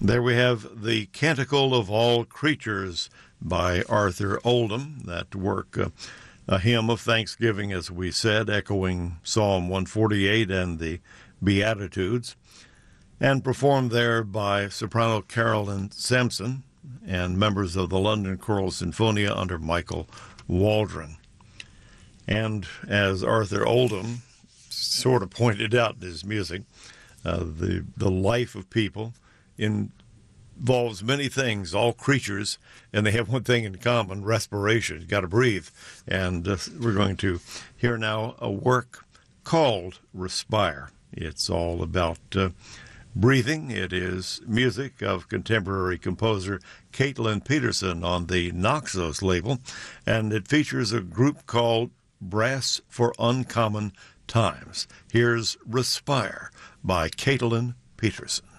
There we have the Canticle of All Creatures by Arthur Oldham. That work, a hymn of thanksgiving, as we said, echoing Psalm 148 and the Beatitudes, and performed there by soprano Carolyn Sampson and members of the London Choral Sinfonia under Michael Waldron. And as Arthur Oldham sort of pointed out in his music, the life of people involves many things, all creatures, and they have one thing in common: respiration. You got to breathe. And we're going to hear now a work called Respire. It's all about breathing. It is music of contemporary composer Caitlin Peterson on the Naxos label, and it features a group called Brass for Uncommon Times. Here's Respire by Caitlin Peterson.